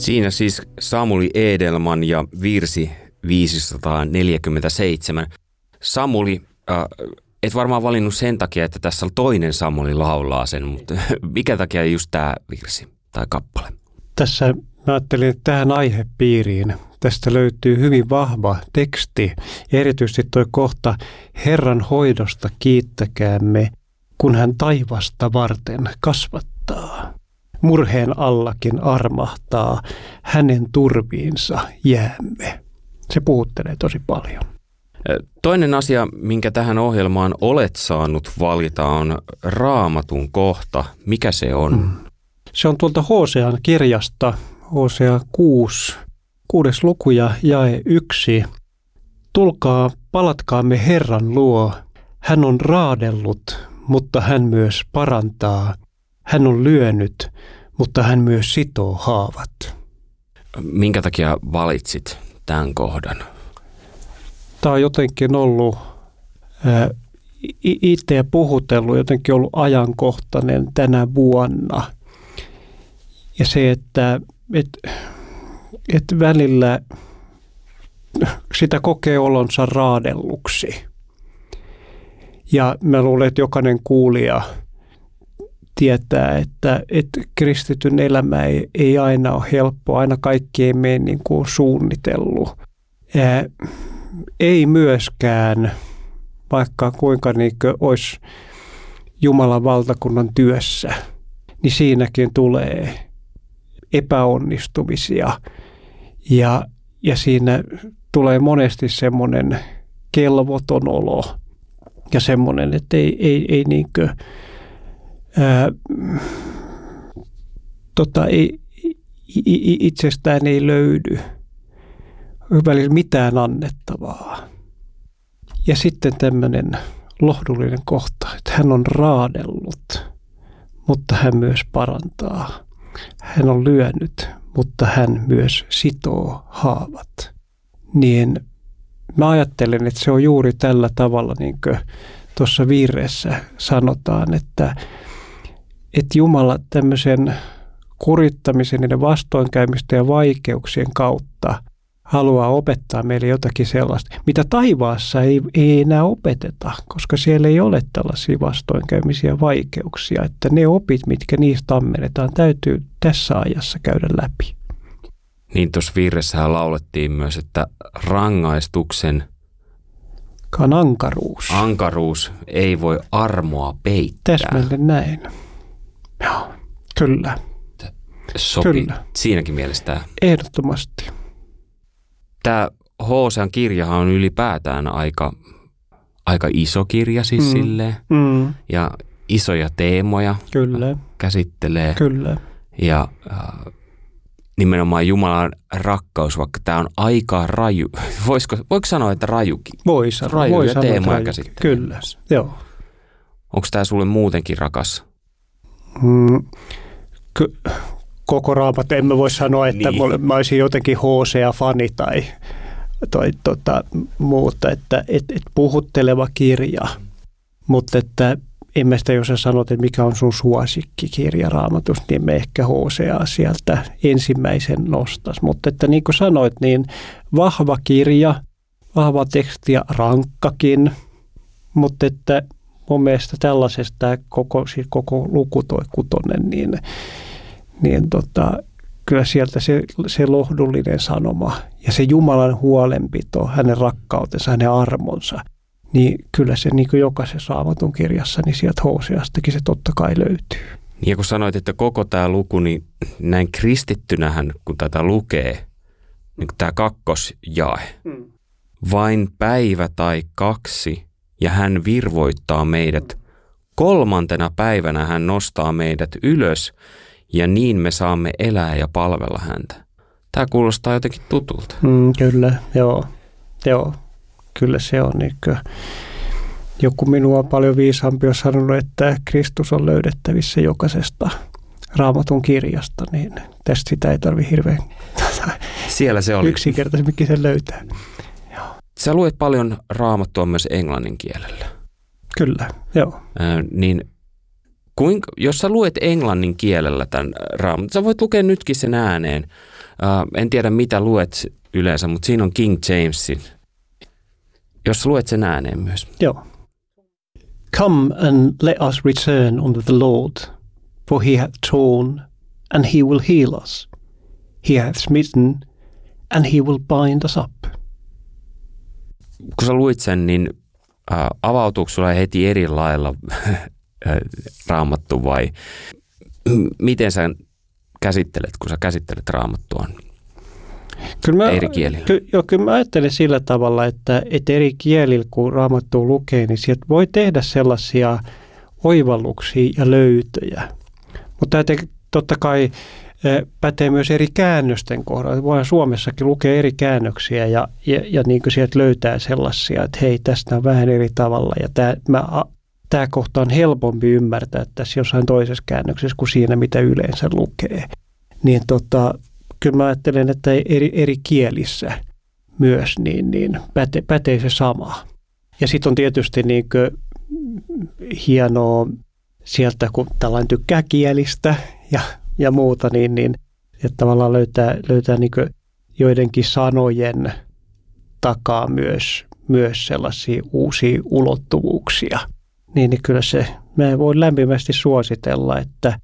Siinä siis Samuli Edelman ja virsi 547. Samuli, et varmaan valinnut sen takia, että tässä toinen Samuli laulaa sen, mutta mikä takia just tämä virsi tai kappale? Tässä mä ajattelin, että tähän aihepiiriin tästä löytyy hyvin vahva teksti ja erityisesti tuo kohta Herran hoidosta kiittäkäämme, kun hän taivasta varten kasvattaa. Murheen allakin armahtaa, hänen turviinsa jäämme. Se puhuttelee tosi paljon. Toinen asia, minkä tähän ohjelmaan olet saanut valita, on Raamatun kohta. Mikä se on? Se on tuolta Hosean kirjasta, Hosea 6 luku ja jae 1. Tulkaa, palatkaamme Herran luo. Hän on raadellut, mutta hän myös parantaa. Hän on lyönyt, mutta hän myös sitoo haavat. Minkä takia valitsit tämän kohdan? Tämä on jotenkin ollut itseä puhutellut, jotenkin ollut ajankohtainen tänä vuonna. Ja se, että välillä sitä kokee olonsa raadelluksi. Ja mä luulen, että jokainen kuulija tietää, että kristityn elämä ei aina ole helppoa, aina kaikki ei mene niin kuin suunnitellut. Ei myöskään, vaikka kuinka niin kuin olisi Jumalan valtakunnan työssä, niin siinäkin tulee epäonnistumisia ja siinä tulee monesti semmoinen kelvoton olo ja semmoinen, että ei niinkö itsestään ei löydy välillä mitään annettavaa. Ja sitten tämmöinen lohdullinen kohta, että hän on raadellut, mutta hän myös parantaa. Hän on lyönyt, mutta hän myös sitoo haavat. Niin mä ajattelen, että se on juuri tällä tavalla, niin kuin tuossa virressä sanotaan, että Jumala tämmöisen kurittamisen, niiden vastoinkäymisten ja vaikeuksien kautta haluaa opettaa meille jotakin sellaista, mitä taivaassa ei enää opeteta, koska siellä ei ole tällaisia vastoinkäymisiä vaikeuksia, että ne opit, mitkä niistä ammennetaan, täytyy tässä ajassa käydä läpi. Niin tuossa virressähän laulettiin myös, että rangaistuksen ankaruus ei voi armoa peittää. Täsmälleen näin. Joo, kyllä. Sopii kyllä. Siinäkin mielessä. Ehdottomasti. Tämä Hosean kirjahan on ylipäätään aika iso kirja siis silleen. Ja isoja teemoja kyllä. Käsittelee. Kyllä. Ja nimenomaan Jumalan rakkaus, vaikka tämä on aika raju. Voiko sanoa, että rajukin? Voi sanoa. Rajuja teemoja käsittelee. Kyllä, joo. Onko tämä sulle muutenkin rakas? Koko Raamat, en mä voi sanoa, että mä olisin jotenkin Hosea-fani tai muuta, että puhutteleva kirja. Mutta että en mä sitä, jos sä sanot, että mikä on sun suosikkikirja Raamatusta, niin me ehkä Hoseaa sieltä ensimmäisen nostas. Mutta että niin kuin sanoit, niin vahva kirja, vahva teksti ja rankkakin, mutta että mun mielestä tällaisesta koko luku toi 6, niin kyllä sieltä se lohdullinen sanoma ja se Jumalan huolenpito, hänen rakkautensa, hänen armonsa, niin kyllä se niin kuin jokaisessa Raamatun kirjassa, niin sieltä Hoseastakin se totta kai löytyy. Ja kun sanoit, että koko tämä luku, niin näin kristittynähän, kun tätä lukee, niin tämä kakkosjae, vain päivä tai 2, ja hän virvoittaa meidät. 3. päivänä hän nostaa meidät ylös, ja niin me saamme elää ja palvella häntä. Tämä kuulostaa jotenkin tutulta. Kyllä, joo. Kyllä se on. Niin joku minua paljon viisaampi on sanonut, että Kristus on löydettävissä jokaisesta Raamatun kirjasta, niin tästä sitä ei tarvitse hirveän siellä se oli. Yksinkertaisemminkin sen löytää. Joo. Sä luet paljon Raamattua myös englannin kielellä. Kyllä, joo. Niin jos sä luet englannin kielellä tämän Raamatun, sä voit lukea nytkin sen ääneen, En tiedä mitä luet yleensä, mutta siinä on King Jamesin. Jos luet sen ääneen myös. Joo. Come and let us return unto the Lord, for he hath torn, and he will heal us. He hath smitten, and he will bind us up. Kun sä luit sen, niin avautuuko sulla heti eri lailla Raamattu vai miten sä käsittelet, kun sä käsittelet Raamattua eri kielillä? Kyllä mä ajattelen sillä tavalla, että eri kielillä kun Raamattua lukee, niin sieltä voi tehdä sellaisia oivalluksia ja löytöjä. Mutta tämä totta kai pätee myös eri käännösten kohdalla. Voidaan Suomessakin lukea eri käännöksiä ja niin kuin sieltä löytää sellaisia, että hei, tästä on vähän eri tavalla. Ja tämä kohta on helpompi ymmärtää tässä jossain toisessa käännöksessä kuin siinä, mitä yleensä lukee. Niin kyllä mä ajattelen, että eri kielissä myös niin pätee se sama. Ja sitten on tietysti niin kuin hienoa sieltä, kun tällainen tykkää kielistä ja muuta, niin että tavallaan löytää niin kuin joidenkin sanojen takaa myös sellaisia uusia ulottuvuuksia. Niin kyllä mä voin lämpimästi suositella, että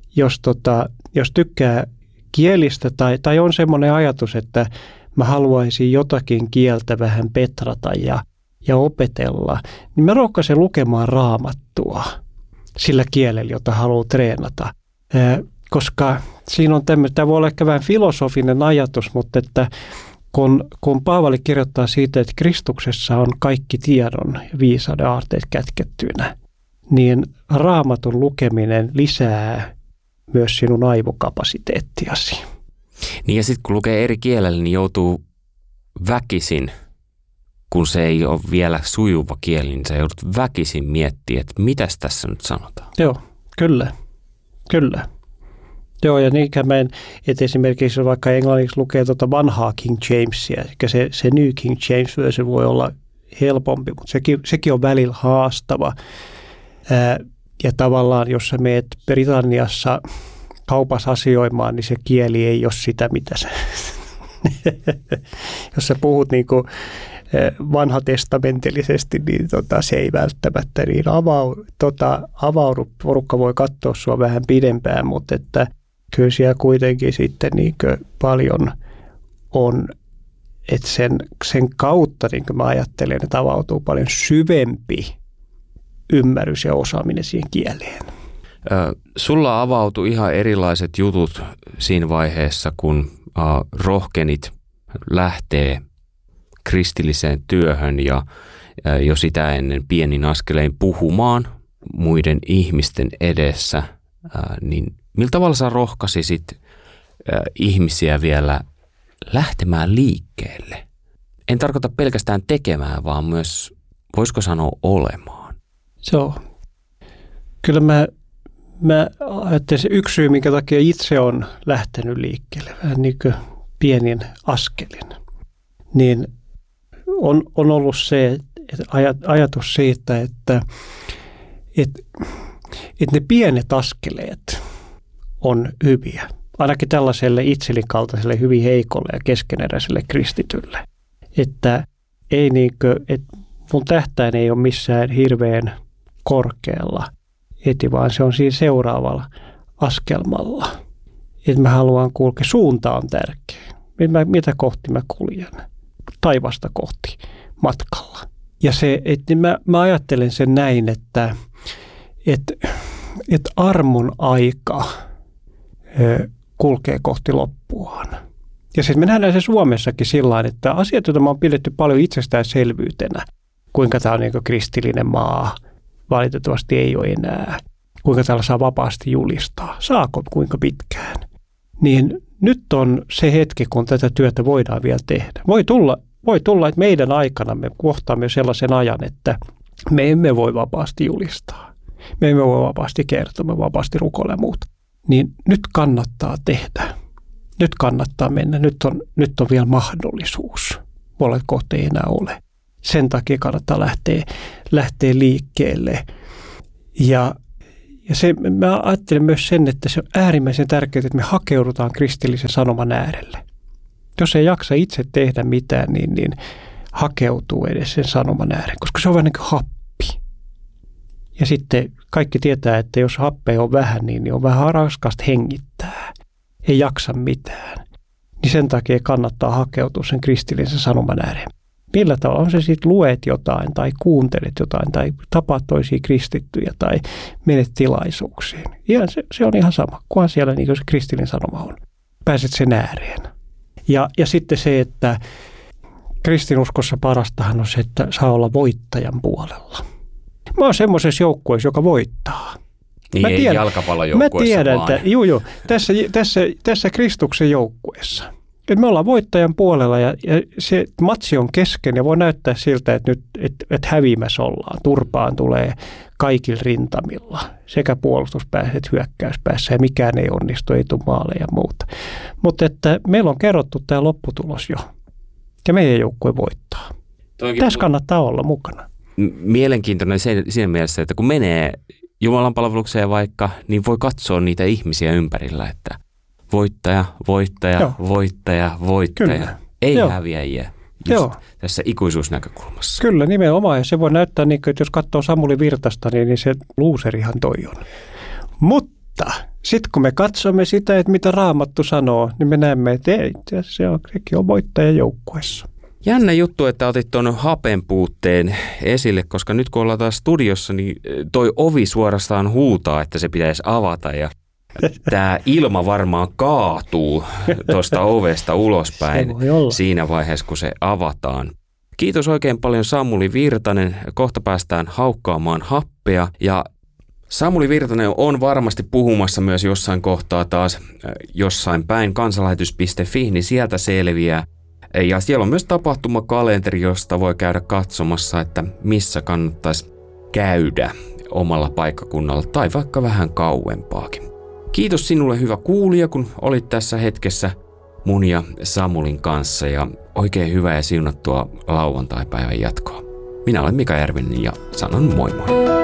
jos tykkää kielistä tai on semmoinen ajatus, että mä haluaisin jotakin kieltä vähän petrata ja opetella, niin mä rohkaisen lukemaan Raamattua sillä kielellä, jota haluaa treenata. Koska siinä on tämä voi olla ehkä vähän filosofinen ajatus, mutta että kun Paavali kirjoittaa siitä, että Kristuksessa on kaikki tiedon ja viisauden aarteet kätkettyinä, niin Raamatun lukeminen lisää myös sinun aivokapasiteettiasi. Niin ja sitten kun lukee eri kielellä, niin joutuu väkisin, kun se ei ole vielä sujuva kieli, niin sä joudut väkisin miettimään, että mitäs tässä nyt sanotaan. Joo, kyllä. Joo, ja niinkään että esimerkiksi vaikka englanniksi lukee vanhaa King Jamesia, eli se New King James version voi olla helpompi, mutta sekin on välillä haastava. Ja tavallaan, jos sä meet Britanniassa kaupassa asioimaan, niin se kieli ei ole sitä, mitä sä... jos sä puhut niin kuin vanhatestamentillisesti, niin se ei välttämättä niin avaudu. Porukka voi katsoa sua vähän pidempään, mutta että kyllä siellä kuitenkin sitten niin paljon on, että sen kautta niin mä ajattelen, että avautuu paljon syvempi ymmärrys ja osaaminen siihen kieleen. Sulla avautui ihan erilaiset jutut siinä vaiheessa, kun rohkenit lähtee kristilliseen työhön ja jo sitä ennen pienin askelein puhumaan muiden ihmisten edessä, niin millä tavalla sä rohkaisit ihmisiä vielä lähtemään liikkeelle? En tarkoita pelkästään tekemään, vaan myös, voisiko sanoa, olemaan. Joo. Kyllä mä ajattelin se yksi syy, minkä takia itse on lähtenyt liikkeelle, vähän niin kuin pienin askelin, niin on ollut se ajatus siitä, että ne pienet askeleet on hyviä. Ainakin tällaiselle itselin kaltaiselle hyvin heikolle ja keskeneräiselle kristitylle. Että ei että mun tähtäin ei ole missään hirveän korkealla, vaan se on siinä seuraavalla askelmalla. Että mä haluan kulkea, suunta on tärkeä. Mitä kohti mä kuljen? Taivasta kohti matkalla. Ja mä ajattelen sen näin, että armon aika kulkee kohti loppuaan. Ja sitten me nähdään se Suomessakin sillain, että asiat, joita mä oon pidetty paljon itsestäänselvyytenä, kuinka tämä on niin kuin kristillinen maa, valitettavasti ei ole enää. Kuinka täällä saa vapaasti julistaa, saako kuinka pitkään. Niin nyt on se hetki, kun tätä työtä voidaan vielä tehdä. Voi tulla, että meidän aikana me kohtaamme sellaisen ajan, että me emme voi vapaasti julistaa. Me emme voi vapaasti kertoa, me vapaasti rukoilla ja muuta. Niin nyt kannattaa tehdä. Nyt kannattaa mennä. Nyt on vielä mahdollisuus. Molemmat kohta ei enää ole. Sen takia kannattaa lähteä liikkeelle. Ja Ja mä ajattelen myös sen, että se on äärimmäisen tärkeää, että me hakeudutaan kristillisen sanoman äärelle. Jos ei jaksa itse tehdä mitään, niin hakeutuu edes sen sanoman ääreen, koska se on vähän niin kuin happi. Ja sitten kaikki tietää, että jos happea on vähän, niin on vähän raskasta hengittää. Ei jaksa mitään. Niin sen takia kannattaa hakeutua sen kristillisen sanoman ääreen. Millä tavalla on se sitten luet jotain tai kuuntelet jotain tai tapaat toisia kristittyjä tai menet tilaisuuksiin. Se on ihan sama, kunhan siellä niin kuin se kristillinen sanoma on. Pääset sen ääreen. Ja sitten se, että kristinuskossa parastahan on se, että saa olla voittajan puolella. Mä oon semmoisessa joukkueessa, joka voittaa. Niin ei jalkapallojoukkueessa mä tiedän, vaan. että tässä Kristuksen joukkueessa. Että me ollaan voittajan puolella ja se matsi on kesken ja voi näyttää siltä, että nyt että häviämässä ollaan. Turpaan tulee kaikilla rintamilla, sekä puolustuspäässä että hyökkäyspäässä ja mikään ei onnistu, ei tule maaleja ja muuta. Mutta että meillä on kerrottu tämä lopputulos jo ja meidän joukkue voittaa. Tässä kannattaa olla mukana. Mielenkiintoinen siinä mielessä, että kun menee Jumalan palvelukseen vaikka, niin voi katsoa niitä ihmisiä ympärillä, että voittaja, Kyllä. ei häviäjiä tässä ikuisuusnäkökulmassa. Kyllä, nimenomaan. Ja se voi näyttää, niin kuin, että jos katsoo Samuli Virtasta, niin se luuserihan toi on. Mutta sitten kun me katsomme sitä, että mitä Raamattu sanoo, niin me näemme, että sekin on voittajan joukkueessa. Jännä juttu, että otit tuon hapen puutteen esille, koska nyt kun ollaan taas studiossa, niin toi ovi suorastaan huutaa, että se pitäisi avata ja tämä ilma varmaan kaatuu tuosta ovesta ulospäin siinä vaiheessa, kun se avataan. Kiitos oikein paljon Samuli Virtanen. Kohta päästään haukkaamaan happea ja Samuli Virtanen on varmasti puhumassa myös jossain kohtaa taas jossain päin kansanlähetys.fi, niin sieltä selviää. Ja siellä on myös tapahtumakalenteri, josta voi käydä katsomassa, että missä kannattaisi käydä omalla paikkakunnalla tai vaikka vähän kauempaakin. Kiitos sinulle hyvä kuulija, kun olit tässä hetkessä mun ja Samulin kanssa ja oikein hyvää ja siunattua lauantaipäivän jatkoa. Minä olen Mika Järvinen ja sanon moi moi.